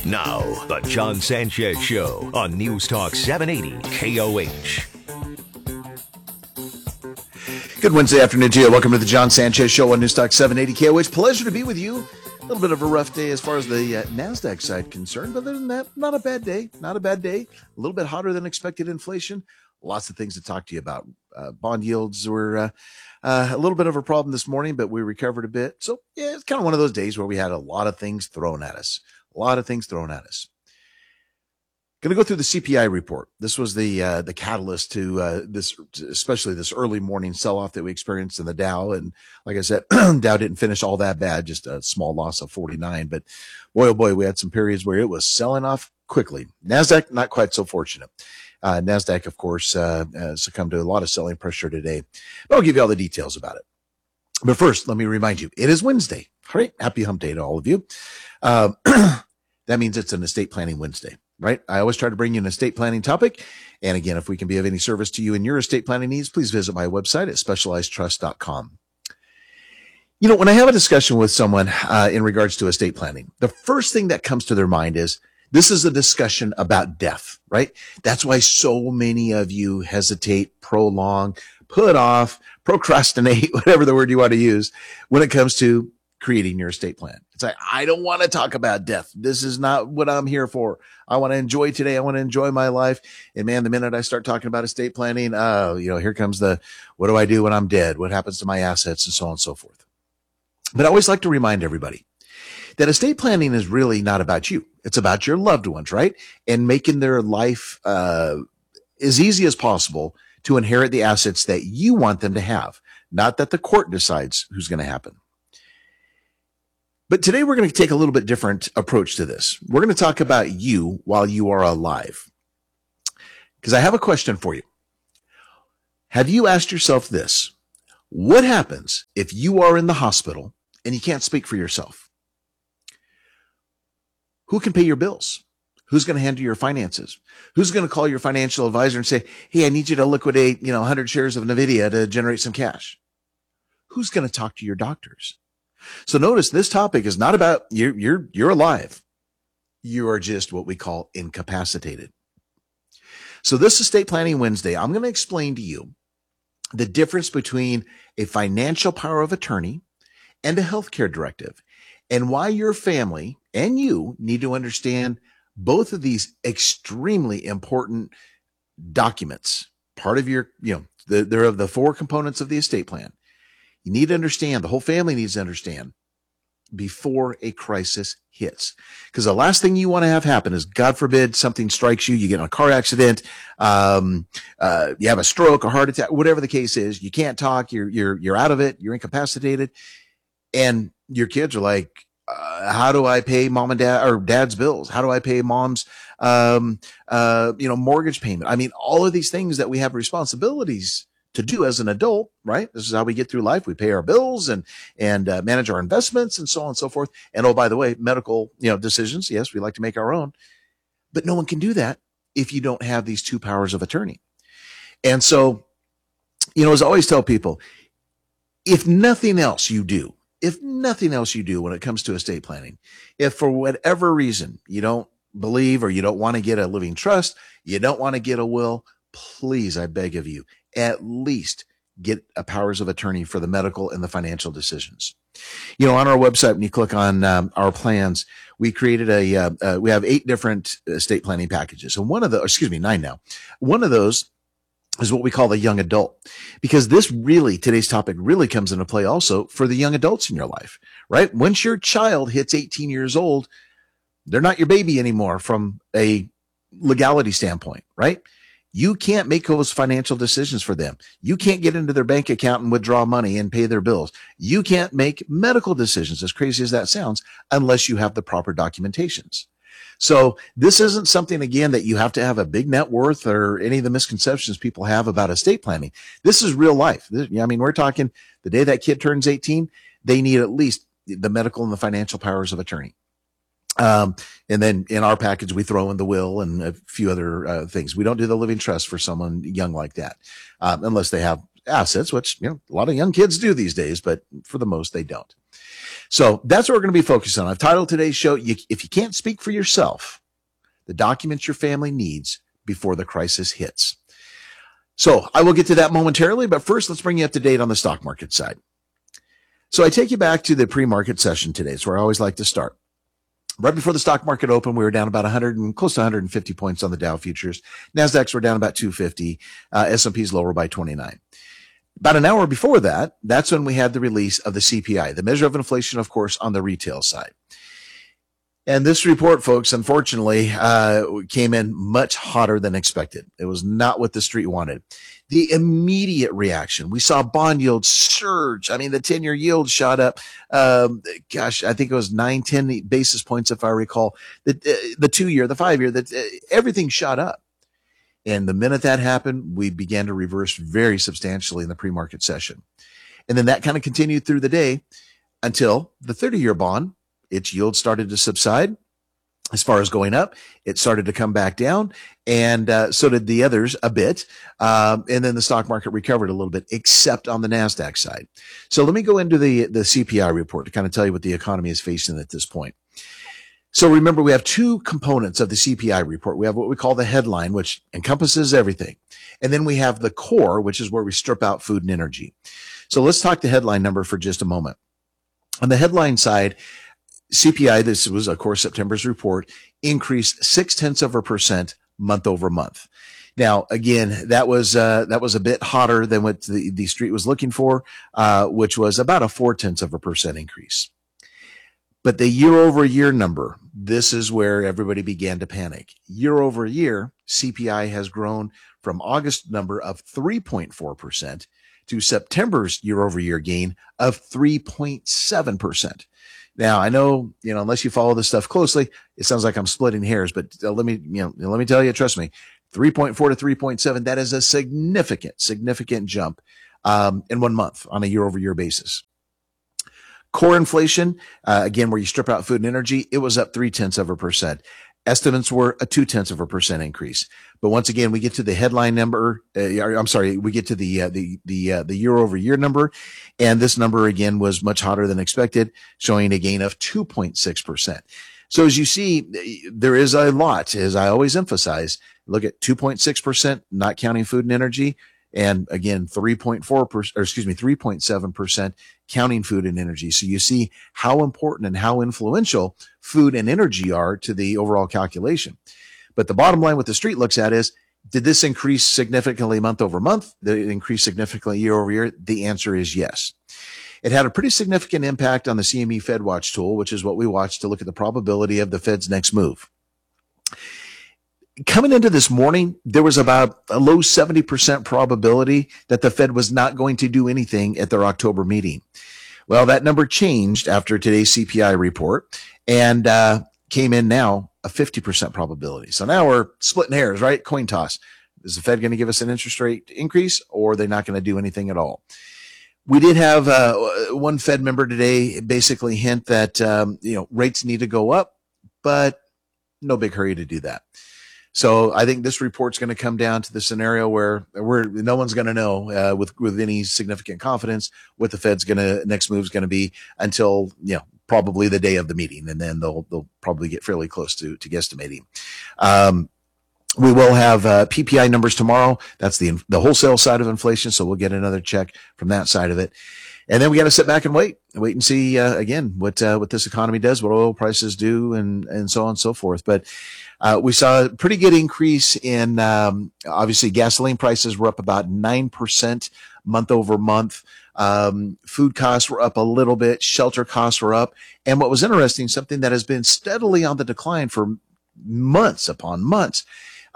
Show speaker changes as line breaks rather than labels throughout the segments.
Now, the John Sanchez Show on News Talk 780 KOH.
Good Wednesday afternoon to you. Welcome to the John Sanchez Show on News Talk 780 KOH. Pleasure to be with you. A little bit of a rough day as far as the NASDAQ side concerned, but other than that, not a bad day. Not a bad day. A little bit hotter than expected inflation. Lots of things to talk to you about. Bond yields were a little bit of a problem this morning, but we recovered a bit. So, yeah, it's kind of one of those days where we had a lot of things thrown at us. Going to go through the CPI report. This was the catalyst to this, especially this early morning sell-off that we experienced in the Dow. And like I said, Dow didn't finish all that bad, just a small loss of 49. But boy, oh boy, we had some periods where it was selling off quickly. NASDAQ, not quite so fortunate. NASDAQ, of course, succumbed to a lot of selling pressure today. But I'll give you all the details about it. But first, let me remind you, it is Wednesday. All right, happy hump day to all of you. That means it's an estate planning Wednesday, right? I always try to bring you an estate planning topic. And again, if we can be of any service to you in your estate planning needs, please visit my website at specializedtrust.com. You know, when I have a discussion with someone in regards to estate planning, the first thing that comes to their mind is this is a discussion about death, right? That's why so many of you hesitate, prolong, put off, procrastinate, whatever the word you want to use, when it comes to creating your estate plan. It's like, I don't want to talk about death. This is not what I'm here for. I want to enjoy today. I want to enjoy my life. And man, the minute I start talking about estate planning, here comes what do I do when I'm dead? What happens to my assets and so on and so forth. But I always like to remind everybody that estate planning is really not about you. It's about your loved ones, right? And making their life as easy as possible to inherit the assets that you want them to have, not that the court decides who's going to happen. But today we're going to take a little bit different approach to this. We're going to talk about you while you are alive. Because I have a question for you. Have you asked yourself this? What happens if you are in the hospital and you can't speak for yourself? Who can pay your bills? Who's going to handle your finances? Who's going to call your financial advisor and say, hey, I need you to liquidate, 100 shares of NVIDIA to generate some cash? Who's going to talk to your doctors? So notice this topic is not about you're alive. You are just what we call incapacitated. So this Estate Planning Wednesday, I'm going to explain to you the difference between a financial power of attorney and a healthcare directive, and why your family and you need to understand both of these extremely important documents. Part of your, they're of the four components of the estate plan. You need to understand, the whole family needs to understand before a crisis hits. Because the last thing you want to have happen is, God forbid, something strikes you, you get in a car accident, you have a stroke, a heart attack, whatever the case is, you can't talk, you're out of it, you're incapacitated, and your kids are like, how do I pay mom and dad or dad's bills? How do I pay mom's, mortgage payment? I mean, all of these things that we have responsibilities to do as an adult, right? This is how we get through life. We pay our bills and manage our investments and so on and so forth. And oh, by the way, medical, decisions. Yes, we like to make our own, but no one can do that if you don't have these two powers of attorney. And so, as I always tell people, if nothing else you do when it comes to estate planning, if for whatever reason you don't believe or you don't want to get a living trust, you don't want to get a will, please, I beg of you, at least get a powers of attorney for the medical and the financial decisions. On our website, when you click on our plans, we created we have 8 different estate planning packages. And 9 now. One of those is what we call the young adult, because today's topic really comes into play also for the young adults in your life, right? Once your child hits 18 years old, they're not your baby anymore from a legality standpoint, right? You can't make those financial decisions for them. You can't get into their bank account and withdraw money and pay their bills. You can't make medical decisions, as crazy as that sounds, unless you have the proper documentations. So this isn't something, again, that you have to have a big net worth or any of the misconceptions people have about estate planning. This is real life. We're talking the day that kid turns 18, they need at least the medical and the financial powers of attorney. And then in our package, we throw in the will and a few other things. We don't do the living trust for someone young like that, unless they have assets, which, a lot of young kids do these days, but for the most, they don't. So that's what we're going to be focused on. I've titled today's show, If You Can't Speak for Yourself, the Documents Your Family Needs Before the Crisis Hits. So I will get to that momentarily, but first let's bring you up to date on the stock market side. So I take you back to the pre-market session today. It's where I always like to start. Right before the stock market opened, we were down about 100 and close to 150 points on the Dow futures. Nasdaqs were down about 250. S&P's lower by 29. About an hour before that, that's when we had the release of the CPI, the measure of inflation, of course, on the retail side. And this report, folks, unfortunately, came in much hotter than expected. It was not what the street wanted. The immediate reaction, we saw bond yields surge. I mean, the 10-year yield shot up. I think it was 9-10 basis points, if I recall. The 2-year, the 5-year, everything shot up. And the minute that happened, we began to reverse very substantially in the pre-market session. And then that kind of continued through the day until the 30-year bond, its yield started to subside. As far as going up, it started to come back down, and so did the others a bit. And then the stock market recovered a little bit, except on the NASDAQ side. So let me go into the CPI report to kind of tell you what the economy is facing at this point. So remember, we have two components of the CPI report. We have what we call the headline, which encompasses everything. And then we have the core, which is where we strip out food and energy. So let's talk the headline number for just a moment. On the headline side, CPI, this was, of course, September's report, increased 0.6% month over month. Now, again, that was a bit hotter than what the street was looking for, which was about a 0.4% increase. But the year over year number, this is where everybody began to panic. Year over year, CPI has grown from August number of 3.4% to September's year over year gain of 3.7%. Now, I know, unless you follow this stuff closely, it sounds like I'm splitting hairs, but let me tell you, trust me, 3.4 to 3.7, that is a significant jump, in 1 month on a year over year basis. Core inflation, again, where you strip out food and energy, it was up 0.3%. Estimates were a 0.2% increase. But once again, we get to the headline number. We get to the year over year number. And this number again was much hotter than expected, showing a gain of 2.6%. So as you see, there is a lot, as I always emphasize, look at 2.6%, not counting food and energy. And again, 3.7% counting food and energy. So you see how important and how influential food and energy are to the overall calculation. But the bottom line what the street looks at is, did this increase significantly month over month? Did it increase significantly year over year? The answer is yes. It had a pretty significant impact on the CME FedWatch tool, which is what we watch to look at the probability of the Fed's next move. Coming into this morning, there was about a low 70% probability that the Fed was not going to do anything at their October meeting. Well, that number changed after today's CPI report and came in now a 50% probability. So now we're splitting hairs, right? Coin toss. Is the Fed going to give us an interest rate increase, or are they not going to do anything at all? We did have one Fed member today basically hint that rates need to go up, but no big hurry to do that. So I think this report's going to come down to the scenario where no one's going to know with any significant confidence what the Fed's next move is going to be until probably the day of the meeting, and then they'll probably get fairly close to guesstimating. We will have PPI numbers tomorrow. That's the wholesale side of inflation, so we'll get another check from that side of it. And then we got to sit back and wait and see again what this economy does, what oil prices do, and so on and so forth. But we saw a pretty good increase in obviously gasoline prices were up about 9% month over month. Food costs were up a little bit. Shelter costs were up. And what was interesting, something that has been steadily on the decline for months upon months,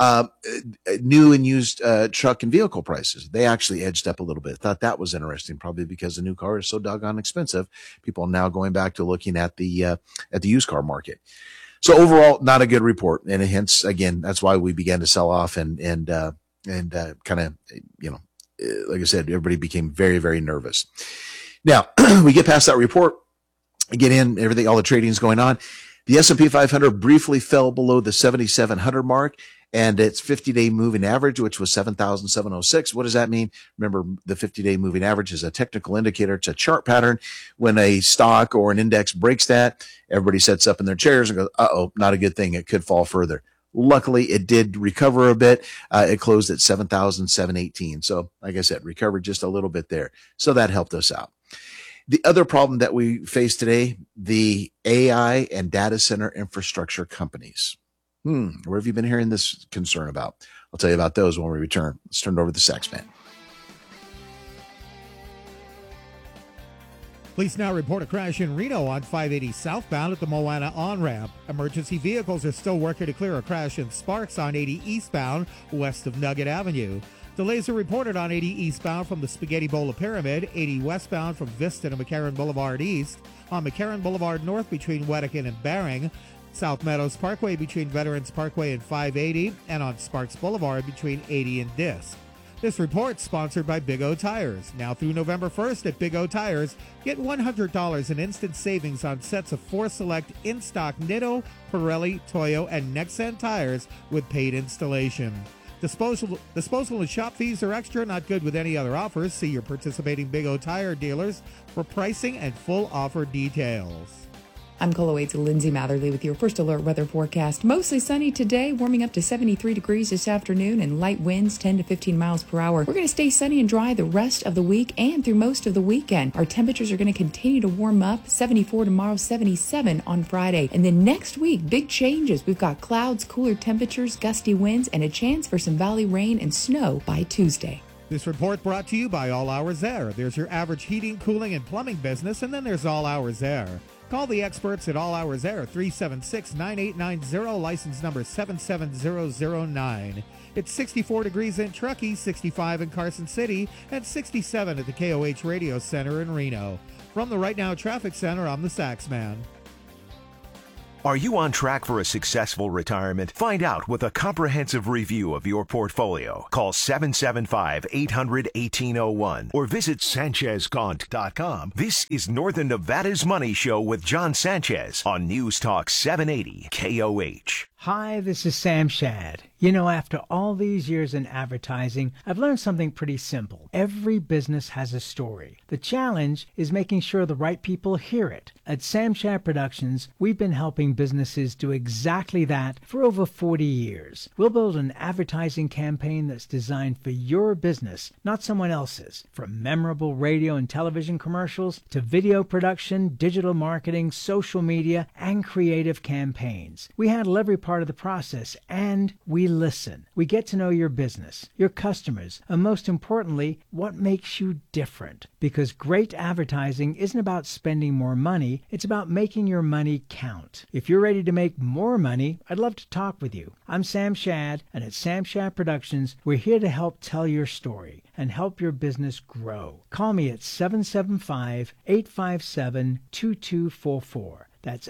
new and used truck and vehicle prices. They actually edged up a little bit. Thought that was interesting, probably because the new car is so doggone expensive. People are now going back to looking at the used car market. So overall, not a good report. And hence, again, that's why we began to sell off and kind of, like I said, everybody became very, very nervous. Now we get past that report, get in everything, all the trading is going on. The S&P 500 briefly fell below the 7,700 mark and its 50-day moving average, which was 7,706. What does that mean? Remember, the 50-day moving average is a technical indicator. It's a chart pattern. When a stock or an index breaks that, everybody sets up in their chairs and goes, uh-oh, not a good thing. It could fall further. Luckily, it did recover a bit. It closed at 7,718. So, like I said, recovered just a little bit there. So that helped us out. The other problem that we face today, the AI and data center infrastructure companies. Where have you been hearing this concern about? I'll tell you about those when we return. Let's turn it over to the Sax Man.
Police now report a crash in Reno on 580 southbound at the Moana on-ramp. Emergency vehicles are still working to clear a crash in Sparks on 80 eastbound west of Nugget Avenue. Delays are reported on 80 eastbound from the Spaghetti Bowl of Pyramid, 80 westbound from Vista to McCarran Boulevard East, on McCarran Boulevard North between Wedekind and Bering, South Meadows Parkway between Veterans Parkway and 580, and on Sparks Boulevard between 80 and Disc. This report sponsored by Big O Tires. Now through November 1st at Big O Tires, get $100 in instant savings on sets of 4 select in-stock Nitto, Pirelli, Toyo, and Nexen tires with paid installation. Disposal and shop fees are extra, not good with any other offers. See your participating Big O Tire dealers for pricing and full offer details.
I'm KOLO8's Lindsay Matherly with your first alert weather forecast. Mostly sunny today, warming up to 73 degrees this afternoon and light winds 10 to 15 miles per hour. We're going to stay sunny and dry the rest of the week and through most of the weekend. Our temperatures are going to continue to warm up, 74 tomorrow, 77 on Friday. And then next week, big changes. We've got clouds, cooler temperatures, gusty winds, and a chance for some valley rain and snow by Tuesday.
This report brought to you by All Hours Air. There's your average heating, cooling, and plumbing business, and then there's All Hours Air. Call the experts at All Hours Air, 376-9890, license number 77009. It's 64 degrees in Truckee, 65 in Carson City, and 67 at the KOH Radio Center in Reno. From the Right Now Traffic Center, I'm the Sax Man.
Are you on track for a successful retirement? Find out with a comprehensive review of your portfolio. Call 775-800-1801 or visit SanchezGaunt.com. This is Northern Nevada's Money Show with John Sanchez on News Talk 780 KOH.
Hi, this is Sam Shad. You know, after all these years in advertising, I've learned something pretty simple. Every business has a story. The challenge is making sure the right people hear it. At Sam Shad Productions, we've been helping businesses do exactly that for over 40 years. We'll build an advertising campaign that's designed for your business, not someone else's. From memorable radio and television commercials to video production, digital marketing, social media, and creative campaigns. We handle every part of the process, and we listen. We get to know your business, your customers, and most importantly, what makes you different. Because great advertising isn't about spending more money, it's about making your money count. If you're ready to make more money, I'd love to talk with you. I'm Sam Shad, and at Sam Shad Productions, we're here to help tell your story and help your business grow. Call me at 775-857-2244. That's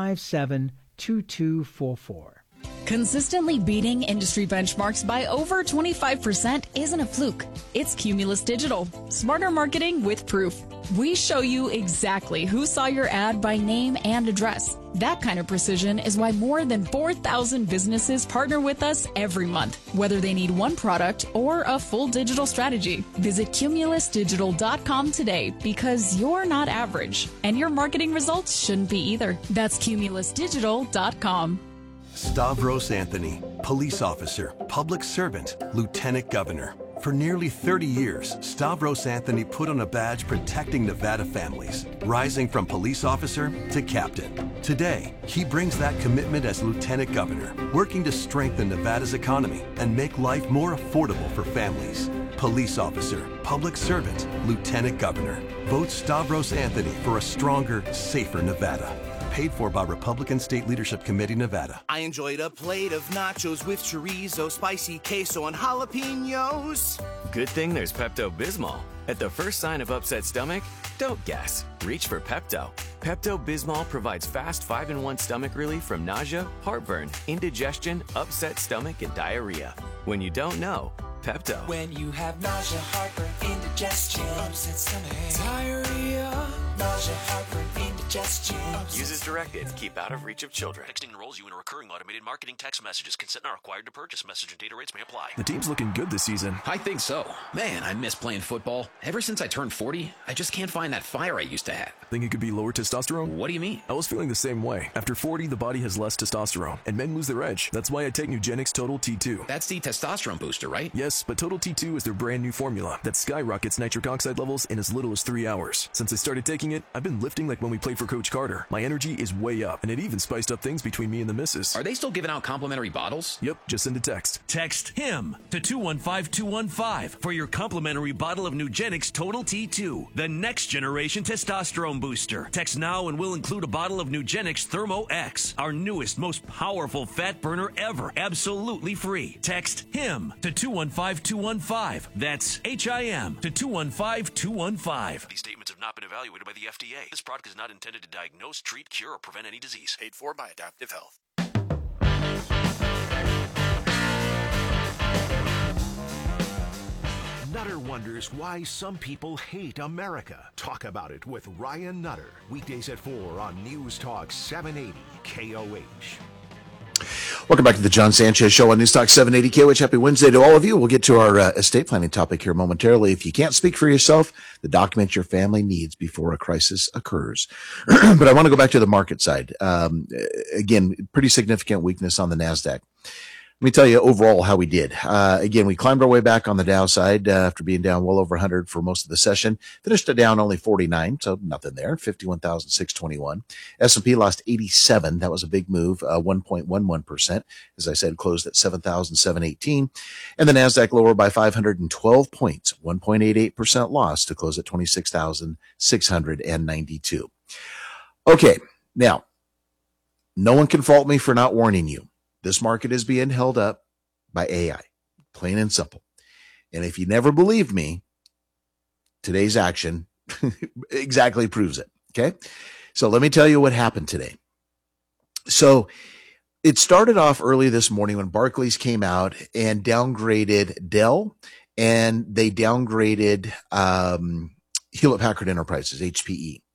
857-2244.
Consistently beating industry benchmarks by over 25% isn't a fluke. It's Cumulus Digital. Smarter marketing with proof. We show you exactly who saw your ad by name and address. That kind of precision is why more than 4,000 businesses partner with us every month, whether they need one product or a full digital strategy. Visit cumulusdigital.com today because you're not average, and your marketing results shouldn't be either. That's cumulusdigital.com.
Stavros Anthony, police officer, public servant, lieutenant governor. For nearly 30 years, Stavros Anthony put on a badge protecting Nevada families, rising from police officer to captain. Today, he brings that commitment as lieutenant governor, working to strengthen Nevada's economy and make life more affordable for families. Police officer, public servant, lieutenant governor. Vote Stavros Anthony for a stronger, safer Nevada. Paid for by Republican State Leadership Committee, Nevada.
I enjoyed a plate of nachos with chorizo, spicy queso, and jalapenos.
Good thing there's Pepto-Bismol. At the first sign of upset stomach, don't guess. Reach for Pepto. Pepto-Bismol provides fast 5-in-1 stomach relief from nausea, heartburn, indigestion, upset stomach, and diarrhea. When you don't know, Pepto.
When you have nausea, heartburn, indigestion, upset stomach, diarrhea, nausea, heartburn, indigestion.
Use as directed. Keep out of reach of children.
Texting enrolls you in a recurring automated marketing text messages. Consent not required to purchase. Message and data rates may apply.
The team's looking good this season.
I think so. Man, I miss playing football. Ever since I turned 40, I just can't find that fire I used to have.
Think it could be lower testosterone?
What do you mean?
I was feeling the same way. After 40, the body has less testosterone, and men lose their edge. That's why I take Nugenix Total T2.
That's the testosterone booster, right?
Yes, but Total T2 is their brand new formula that skyrockets nitric oxide levels in as little as 3 hours. Since I started taking it, I've been lifting like when we played for Coach Carter. My energy is way up, and it even spiced up things between me and the missus.
Are they still giving out complimentary bottles?
Yep, just send a text.
Text HIM to 215215 for your complimentary bottle of Nugenix Total T2, the next generation testosterone booster. Text now and we'll include a bottle of Nugenix Thermo X, our newest, most powerful fat burner ever, absolutely free. Text HIM to 215215. That's HIM to 215215. These statements have not been evaluated by the FDA. This product is not intended to diagnose, treat, cure, or prevent any disease.
Paid for by Adaptive Health.
Nutter wonders why some people hate America. Talk about it with Ryan Nutter. Weekdays at 4 on News Talk 780 KOH.
Welcome back to the John Sanchez Show on News Talk 780 KOH. Happy Wednesday to all of you. We'll get to our estate planning topic here momentarily. If you can't speak for yourself, the document your family needs before a crisis occurs. But I want to go back to the market side. Again, pretty significant weakness on the NASDAQ. Let me tell you overall how we did. Again, we climbed our way back on the Dow side after being down well over 100 for most of the session. Finished it down only 49, so nothing there, 51,621. S&P lost 87. That was a big move, 1.11%. As I said, closed at 7,718. And the NASDAQ lower by 512 points, 1.88% loss to close at 26,692. Okay, now, no one can fault me for not warning you. This market is being held up by AI, plain and simple. And if you never believe me, today's action exactly proves it. Okay. So let me tell you what happened today. So it started off early this morning when Barclays came out and downgraded Dell, and they downgraded Hewlett Packard Enterprises, HPE.